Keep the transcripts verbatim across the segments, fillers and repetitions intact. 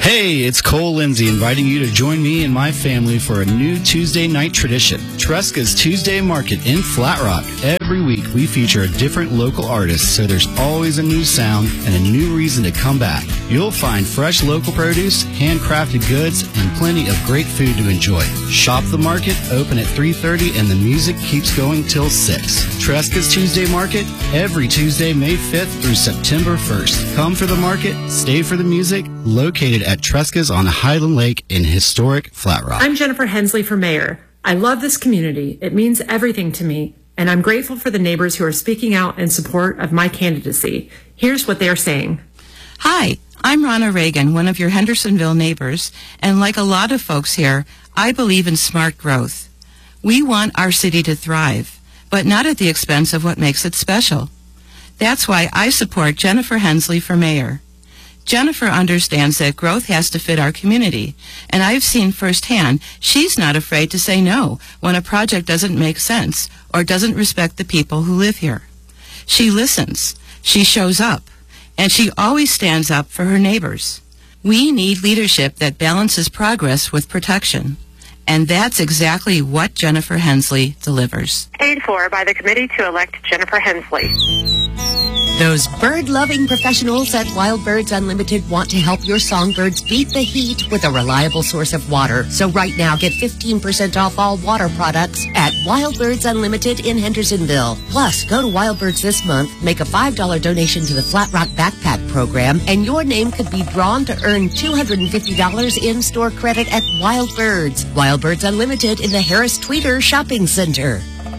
Hey, it's Cole Lindsay inviting you to join me and my family for a new Tuesday night tradition, Tresca's Tuesday Market in Flat Rock. Every week we feature a different local artist, so there's always a new sound and a new reason to come back. You'll find fresh local produce, handcrafted goods, and plenty of great food to enjoy. Shop the market, open at three thirty, and the music keeps going till six. Tresca's Tuesday Market, every Tuesday, May fifth through September first. Come for the market, stay for the music, located at Tresca's on Highland Lake in historic Flat Rock. I'm Jennifer Hensley for mayor. I love this community. It means everything to me, and I'm grateful for the neighbors who are speaking out in support of my candidacy. Here's what they're saying. Hi, I'm Ronna Reagan, one of your Hendersonville neighbors, and like a lot of folks here, I believe in smart growth. We want our city to thrive, but not at the expense of what makes it special. That's why I support Jennifer Hensley for mayor. Jennifer understands that growth has to fit our community, and I've seen firsthand she's not afraid to say no when a project doesn't make sense or doesn't respect the people who live here. She listens, she shows up, and she always stands up for her neighbors. We need leadership that balances progress with protection, and that's exactly what Jennifer Hensley delivers. Paid for by the committee to elect Jennifer Hensley. Those bird-loving professionals at Wild Birds Unlimited want to help your songbirds beat the heat with a reliable source of water. So right now, get fifteen percent off all water products at Wild Birds Unlimited in Hendersonville. Plus, go to Wild Birds this month, make a five dollars donation to the Flat Rock Backpack Program, and your name could be drawn to earn two hundred fifty dollars in-store credit at Wild Birds. Wild Birds Unlimited in the Harris Tweeter Shopping Center.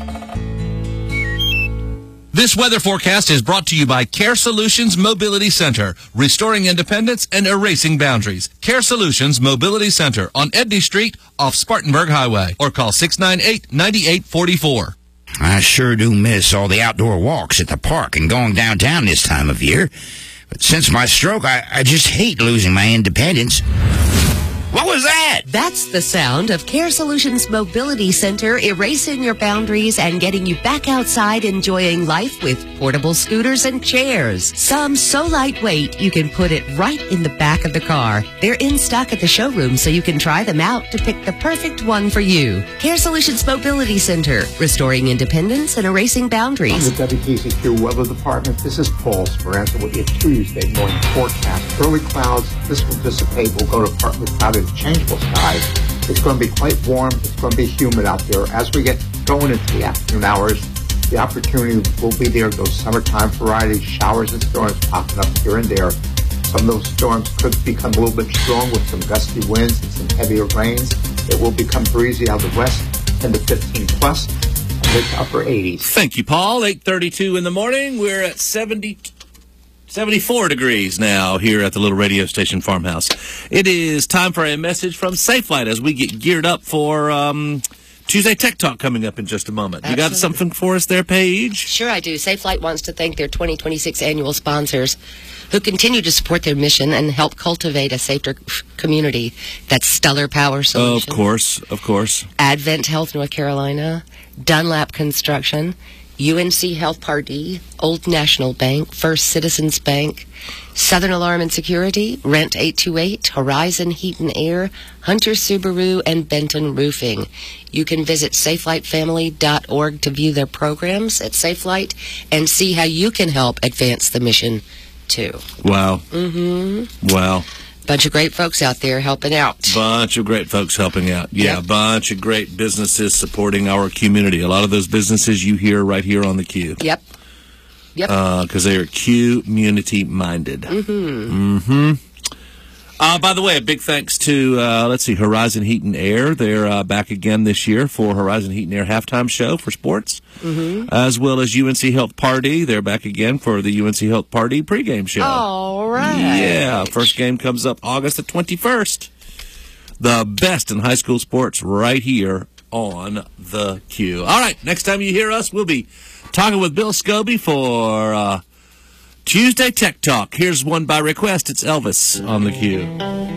This weather forecast is brought to you by Care Solutions Mobility Center, restoring independence and erasing boundaries. Care Solutions Mobility Center on Edney Street off Spartanburg Highway, or call six nine eight, nine eight four four. I sure do miss all the outdoor walks at the park and going downtown this time of year. But since my stroke, I, I just hate losing my independence. What was that? That's the sound of Care Solutions Mobility Center erasing your boundaries and getting you back outside enjoying life with portable scooters and chairs. Some so lightweight you can put it right in the back of the car. They're in stock at the showroom so you can try them out to pick the perfect one for you. Care Solutions Mobility Center, restoring independence and erasing boundaries. From the W T C Q Weather Department, this is Paul Speranza with your Tuesday morning forecast. Early clouds, this will dissipate. We'll go to partly cloudy, changeable skies. It's going to be quite warm. It's going to be humid out there. As we get going into the afternoon hours, the opportunity will be there. Those summertime variety showers and storms popping up here and there. Some of those storms could become a little bit strong with some gusty winds and some heavier rains. It will become breezy out of the west, ten to fifteen plus, and mid to upper eighties. Thank you, Paul. eight thirty-two in the morning. We're at seventy, seventy-four degrees now here at the little radio station farmhouse. It is time for a message from Safelite as we get geared up for um, Tuesday Tech Talk coming up in just a moment. Absolutely. You got something for us there, Paige? Sure I do. Safelite wants to thank their twenty twenty-six annual sponsors who continue to support their mission and help cultivate a safer community. That's Stellar Power Solutions. Of course, of course. Advent Health North Carolina, Dunlap Construction, U N C Health Part D, Old National Bank, First Citizens Bank, Southern Alarm and Security, Rent eight two eight, Horizon Heat and Air, Hunter Subaru, and Benton Roofing. You can visit safelite family dot org to view their programs at Safelite and see how you can help advance the mission, too. Wow. Mm-hmm. Wow. Bunch of great folks out there helping out. Bunch of great folks helping out. Yeah, Yep. bunch of great businesses supporting our community. A lot of those businesses you hear right here on the Q. Yep. Yep. Because uh, they are community-minded. Mm-hmm. Mm-hmm. Uh, by the way, a big thanks to, uh, let's see, Horizon Heat and Air. They're uh, back again this year for Horizon Heat and Air halftime show for sports, Mm-hmm. as well as U N C Health Party. They're back again for the U N C Health Party pregame show. All right. Yeah, first game comes up August the twenty-first. The best in high school sports right here on the Q. All right, next time you hear us, we'll be talking with Bill Scobie for uh, Tuesday Tech Talk. Here's one by request. It's Elvis on the Q.